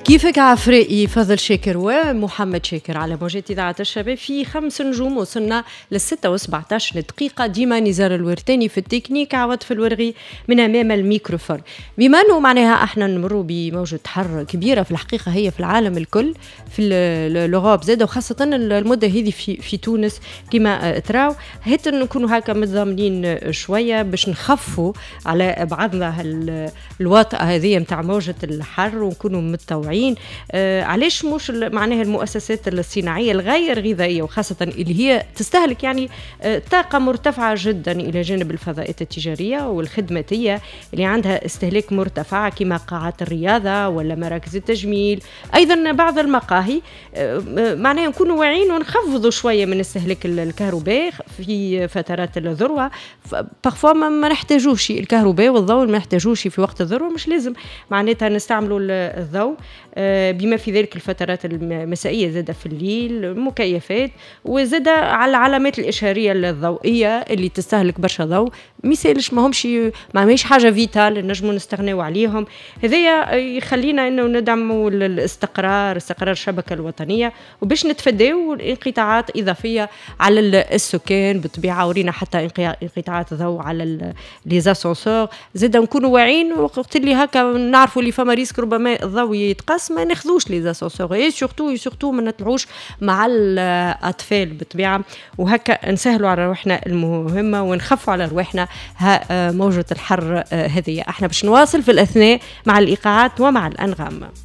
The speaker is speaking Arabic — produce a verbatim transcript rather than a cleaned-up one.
كيفك عفرائي فضل شاكر ومحمد شاكر على موجات إذاعة الشباب في خمس نجوم. وصلنا للستة وسبعة عشر دقيقة. ديما نزار الورتاني في التكنيك، عوض في الورغي من أمام الميكروفون. بما أنه معناها احنا نمروا بموجة حر كبيرة في الحقيقة، هي في العالم الكل، في الأوروب زاد، وخاصة المدة هذه في, في تونس كما تراو، هيت نكونوا هكا متضامنين شوية باش نخفوا على بعضنا الوطأة هذه متاع موجة الحر ونكونوا متطوعين. آه علاش مش معناها المؤسسات الصناعية الغير غذائية، وخاصة اللي هي تستهلك يعني آه طاقة مرتفعة جدا إلى جانب الفضاءات التجارية والخدماتية اللي عندها استهلاك مرتفع، كما قاعات الرياضة ولا مراكز التجميل، أيضا بعض المقاهي. آه معناها نكونوا واعيين ونخفضوا شوية من استهلاك الكهرباء في فترات الذروة. بارفوا ما نحتاجوش الكهرباء والضوء، ما نحتاجوش في وقت الذروة، مش لازم معناتها نستعملوا الضوء، بما في ذلك الفترات المسائية زادة في الليل، مكيفات، وزادة على العلامات الإشارية الضوئية اللي تستهلك برشا ضوء، مثالش ما همش ما ماهيش حاجة فيتال نجموا نستغنوا عليهم. هذايا يخلينا انه ندعموا الاستقرار استقرار الشبكة الوطنية، وباش نتفادوا انقطاعات إضافية على السكان بطبيعة. ورينا حتى انقطاعات ضوء على لي زاسانسور، زاد نكونوا واعيين وقت اللي هكا نعرفوا اللي فما ريسك ربما الضوء يتقص، ما ناخذوش لي زاسانسور، اي سورتو سورتو ما نطلعوش مع الاطفال بطبيعه، وهكا نسهلوا على روحنا المهمه ونخفوا على روحنا موجة الحر هذه. احنا باش نواصل في الاثناء مع الايقاعات ومع الانغام.